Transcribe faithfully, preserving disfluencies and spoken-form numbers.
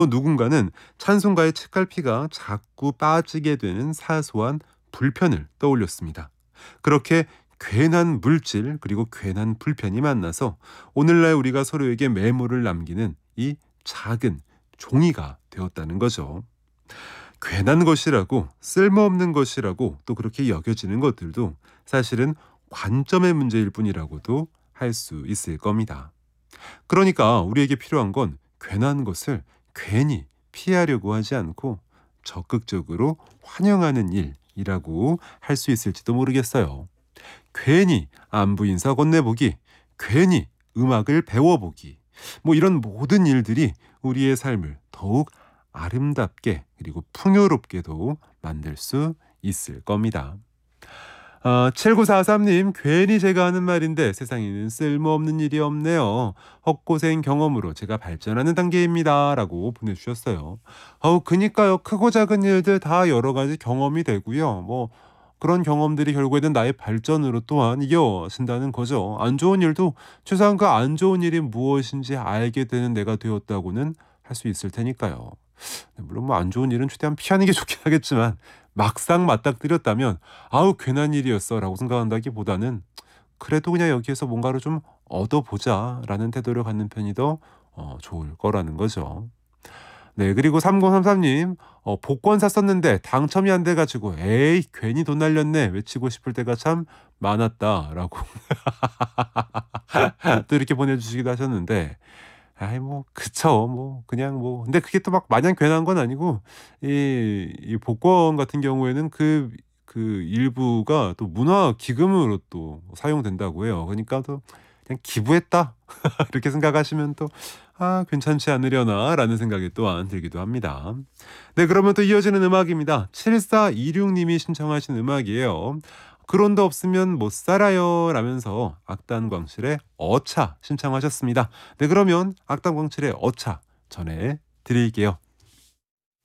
또 누군가는 찬송가의 책갈피가 자꾸 빠지게 되는 사소한 불편을 떠올렸습니다. 그렇게 괜한 물질 그리고 괜한 불편이 만나서 오늘날 우리가 서로에게 메모를 남기는 이 작은 종이가 되었다는 거죠. 괜한 것이라고 쓸모없는 것이라고 또 그렇게 여겨지는 것들도 사실은 관점의 문제일 뿐이라고도 할 수 있을 겁니다. 그러니까 우리에게 필요한 건 괜한 것을 괜히 피하려고 하지 않고 적극적으로 환영하는 일이라고 할 수 있을지도 모르겠어요. 괜히 안부 인사 건네보기, 괜히 음악을 배워보기, 뭐 이런 모든 일들이 우리의 삶을 더욱 아름답게 그리고 풍요롭게도 만들 수 있을 겁니다. 어, 칠구사삼 님, 괜히 제가 하는 말인데 세상에는 쓸모없는 일이 없네요. 헛고생 경험으로 제가 발전하는 단계입니다. 라고 보내주셨어요. 어우, 그니까요. 크고 작은 일들 다 여러 가지 경험이 되고요. 뭐, 그런 경험들이 결국에는 나의 발전으로 또한 이어진다는 거죠. 안 좋은 일도 최소한 그 안 좋은 일이 무엇인지 알게 되는 내가 되었다고는 할 수 있을 테니까요. 물론 뭐 안 좋은 일은 최대한 피하는 게 좋긴 하겠지만 막상 맞닥뜨렸다면 '아우 괜한 일이었어.'라고 생각한다기보다는 '그래도 그냥 여기에서 뭔가를 좀 얻어보자.'라는 태도를 갖는 편이 더 어 좋을 거라는 거죠. 네, 그리고 삼공삼삼 님, 어 복권 샀었는데 당첨이 안 돼 가지고 '에이 괜히 돈 날렸네.' 외치고 싶을 때가 참 많았다라고 또 이렇게 보내주시기도 하셨는데, 아이 뭐 그쵸. 뭐 그냥 뭐 근데 그게 또 막 마냥 괜한 건 아니고 이 이 복권 같은 경우에는 그 그 일부가 또 문화 기금으로 또 사용된다고 해요. 그러니까 또 '그냥 기부했다.' 이렇게 생각하시면 또 '아 괜찮지 않으려나.'라는 생각이 또한 들기도 합니다. 네, 그러면 또 이어지는 음악입니다. 칠사이육 님이 신청하신 음악이에요. "그런도 없으면 못 살아요." 라면서 악단광실의 어차 신청하셨습니다. 네, 그러면 악단광실의 어차 전해 드릴게요.